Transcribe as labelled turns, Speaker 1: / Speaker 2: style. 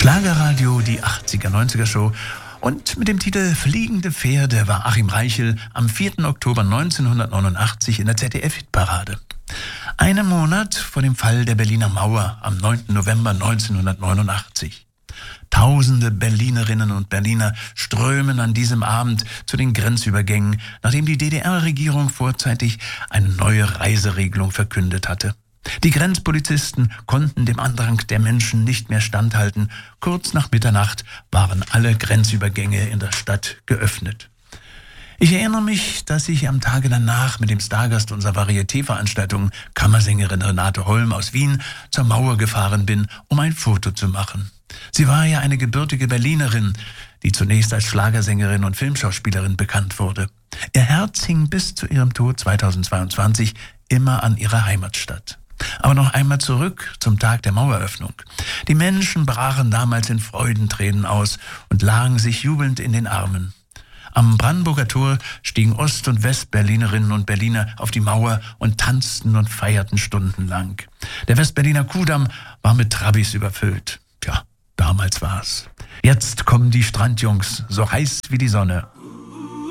Speaker 1: Schlagerradio, die 80er, 90er Show. Und mit dem Titel Fliegende Pferde war Achim Reichel am 4. Oktober 1989 in der ZDF-Hitparade. Einen Monat vor dem Fall der Berliner Mauer am 9. November 1989. Tausende Berlinerinnen und Berliner strömen an diesem Abend zu den Grenzübergängen, nachdem die DDR-Regierung vorzeitig eine neue Reiseregelung verkündet hatte. Die Grenzpolizisten konnten dem Andrang der Menschen nicht mehr standhalten. Kurz nach Mitternacht waren alle Grenzübergänge in der Stadt geöffnet. Ich erinnere mich, dass ich am Tage danach mit dem Stargast unserer Varieté-Veranstaltung, Kammersängerin Renate Holm aus Wien, zur Mauer gefahren bin, um ein Foto zu machen. Sie war ja eine gebürtige Berlinerin, die zunächst als Schlagersängerin und Filmschauspielerin bekannt wurde. Ihr Herz hing bis zu ihrem Tod 2022 immer an ihrer Heimatstadt. Aber noch einmal zurück zum Tag der Maueröffnung. Die Menschen brachen damals in Freudentränen aus und lagen sich jubelnd in den Armen. Am Brandenburger Tor stiegen Ost- und Westberlinerinnen und Berliner auf die Mauer und tanzten und feierten stundenlang. Der Westberliner Kudamm war mit Trabis überfüllt. Tja, damals war's. Jetzt kommen die Strandjungs, so heiß wie die Sonne.